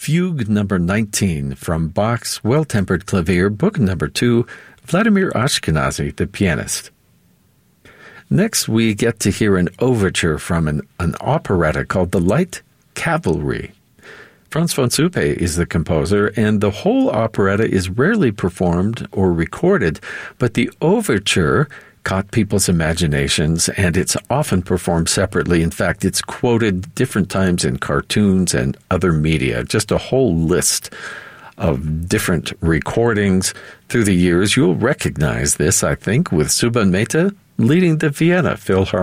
Fugue number 19 from Bach's Well-Tempered Clavier, book number 2, Vladimir Ashkenazy, the pianist. Next, we get to hear an overture from an operetta called The Light Cavalry. Franz von Suppe is the composer, and the whole operetta is rarely performed or recorded, but the overture caught people's imaginations, and it's often performed separately. In fact, it's quoted different times in cartoons and other media, just a whole list of different recordings through the years. You'll recognize this, I think, with Subban Mehta leading the Vienna Philharmonic.